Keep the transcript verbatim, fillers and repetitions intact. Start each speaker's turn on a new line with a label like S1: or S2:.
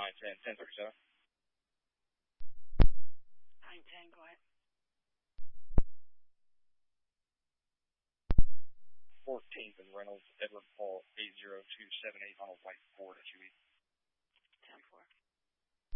S1: nine ten, ten thirty-seven.
S2: nine ten, go ahead.
S1: fourteenth and Reynolds, Edward Paul, eight zero two seven eight, Ronald White.